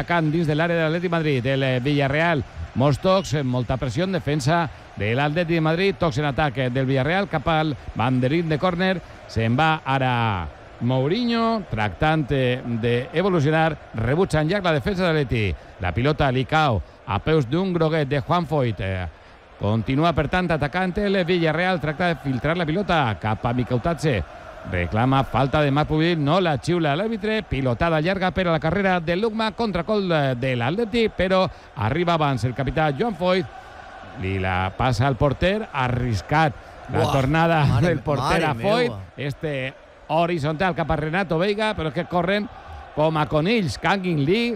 atacant dins de l'àrea de l'Atlètic Madrid. El Villarreal, molts tocs, molta pressió en defensa de l'Atlètic de Madrid. Tocs en atac del Villarreal cap al banderín de córner. Se'n va ara Mourinho, tractant d'evolucionar. Rebutja en llac la defensa de l'Atlètic. La pilota li cau a peus d'un groguet de Juan Foyt. Continua, per tant, atacant el Villarreal. Tracta de filtrar la pilota cap a Mikautatze. Reclama falta de Marc Pubill, no la xiula l'àrbitre. Pilotada llarga per a la carrera de Lukman, contracol de l'Atlètic, però arriba abans el capità Joan Foyt. Li la passa al porter, arriscat la tornada del porter a Foyt. Este horitzontal cap a Renato Veiga, però és que corren com a conills Kangin Lee,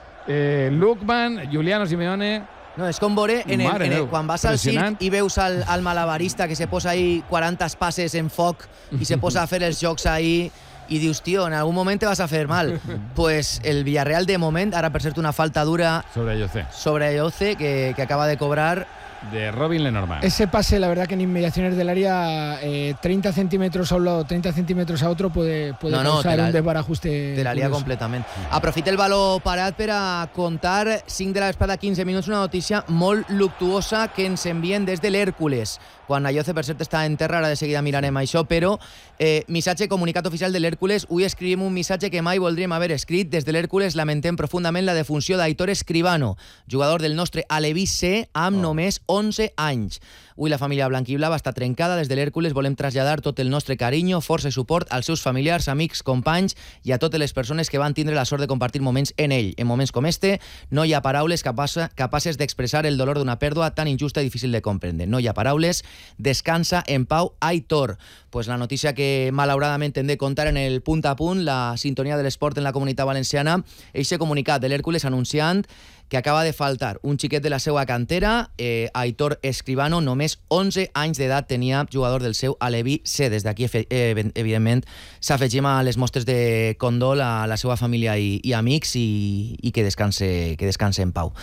Lukman, Giuliano Simeone. No, és com veure quan vas al circ i veus al malabarista que se posa ahí 40 passes en foc i se posa a fer els jocs ahí i dius, tio, en algun moment te vas a fer mal. Pues el Villarreal, de moment, ara per cert una falta dura sobre Ayoce que acaba de cobrar de Robin Lenormand. Ese pase, la verdad que en inmediaciones del área, 30 centímetros a un lado, 30 centímetros a otro, puede causar un desbarajuste. Te la lía completament. Aprofita el baló parat per a contar 5 de la vesprada, 15 minuts, una notícia molt luctuosa que ens envien des de l'Hèrcules. Quan Ayoce, per cert, està en terra, ara de seguida mirarem això, però missatge, comunicat oficial de l'Hèrcules. Avui escrivim un missatge que mai voldríem haver escrit. Des de l'Hèrcules lamentem profundament la defunció d'Aitor Escribano, jugador del nostre Aleví C amb només 11 anys. Avui la família blanquiblava està trencada. Des de l'Hèrcules volem traslladar tot el nostre carinyo, força i suport als seus familiars, amics, companys i a totes les persones que van tindre la sort de compartir moments en ell. En moments com este no hi ha paraules capaces d'expressar el dolor d'una pèrdua tan injusta i difícil de comprendre. No hi ha paraules. Descansa en pau, Aitor. Pues la notícia que malauradament hem de contar en el punt a punt, la sintonia de l'esport en la Comunitat Valenciana, eixe comunicat de l'Hèrcules anunciant que acaba de faltar un xiquet de la seva cantera, Aitor Escribano, només 11 anys d'edat tenia, jugador del seu Aleví C. Des d'aquí, evidentment, s'afegim a les mostres de condol a la seva família i amics i que descanse en pau.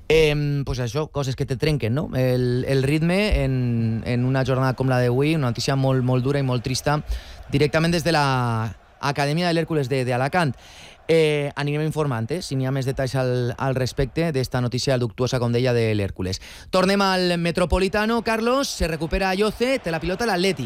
Pues això, coses que te trenquen, no? El ritme en una jornada com la d'avui, una notícia molt, molt dura i molt trista, directament des de l'Acadèmia de l'Hèrcules d'Alacant. Anirem informant, si n'hi ha més detalls al respecte d'esta notícia luctuosa, com deia, de l'Hèrcules. Tornem al Metropolitano, Carlos, se recupera Ayoce, té la pilota l'Atleti.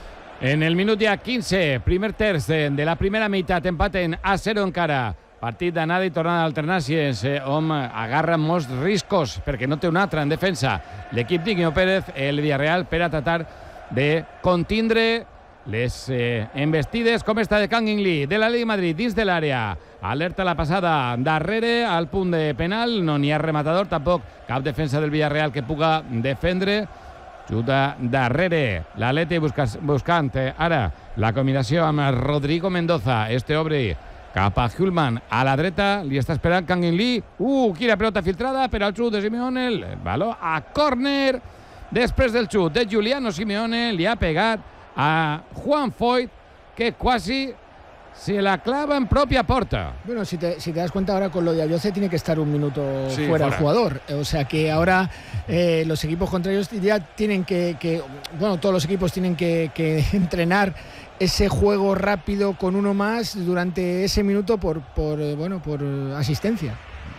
En el minut ja 15, primer terç de la primera meitat, empaten a 0 encara. Partit d'anada i tornada d'alternàcies, on agarra molts riscos, perquè no té un altre en defensa. L'equip d'Iñigo Pérez, el Villarreal, per a tratar de contindre les embestides com esta de Kangin Lee, de l'Atlètic Madrid, dins de l'àrea. Alerta la passada darrere, al punt de penal, no n'hi ha rematador, tampoc cap defensa del Villarreal que puga defendre. Xuta darrere, l'Atlètic buscant ara la combinació amb Rodrigo Mendoza. Este obre cap a Hulman a la dreta, li està esperant Kangin Lee. Quina pelota filtrada per al xut de Simeone, el baló a córner. Després del xut de Giuliano Simeone, li ha pegat a Juan Foyt, que quasi se la clava en propia porta. Bueno, si te das cuenta, ahora con lo de Ayoce tiene que estar un minuto fuera el jugador. O sea que ahora los equipos contrarios ya tienen bueno, todos los equipos tienen que entrenar ese juego rápido con uno más durante ese minuto por asistencia.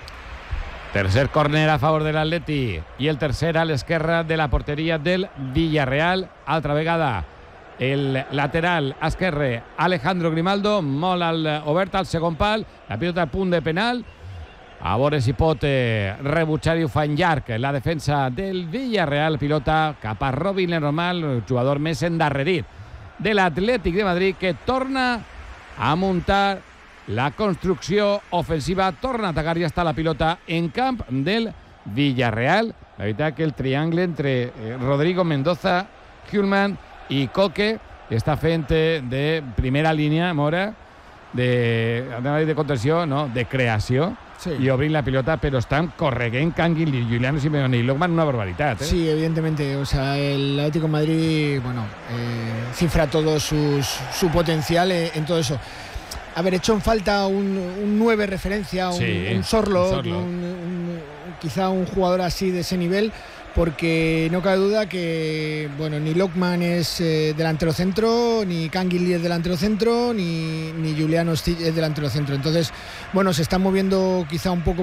Tercer córner a favor del Atleti i el tercer a l'esquerra de la porteria del Villarreal. Altra vegada el lateral esquerre Alejandro Grimaldo, molt obert al segon pal, la pilota a punt de penal, a veure si pot rebutjar i ho fa en llarg la defensa del Villarreal. Pilota cap a Robin Lenormand, el jugador més endarrerit de l'Atlètic de Madrid, que torna a muntar la construcció ofensiva, torna a atacar, ja està la pilota en camp del Villarreal. La veritat que el triangle entre Rodrigo Mendoza, Hulman i Coque està fent de primera línia, Mora, de contenció, no, de creació, y obrint la pilota, pero están correguent Kangin Lee, Giuliano Simeone y Lukman, una barbaridad. Sí, evidentemente. O sea, el Atlético de Madrid, cifra todo su potencial en todo eso. Haber hecho en falta un 9 referencia, un Sorlo, quizá un jugador así de ese nivel, porque no cabe duda que ni Lukman es delantero centro, ni Kangin Lee es delantero centro, ni Giuliano es delantero centro. Entonces, se están moviendo quizá un poco